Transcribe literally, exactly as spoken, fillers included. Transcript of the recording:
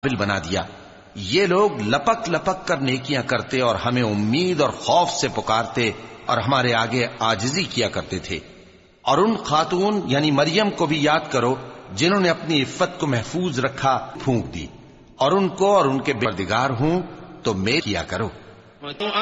काबिल बना दिया। ये लोग लपक लपक कर नेकियां करते और हमें उम्मीद और खौफ से पुकारते और हमारे आगे आजिजी किया करते थे। और उन खातून यानी मरियम को भी याद करो जिन्होंने अपनी इफ्फत को महफूज रखा, फूंक दी, और उनको और उनके परवरदिगार हूं तो मेल किया करो।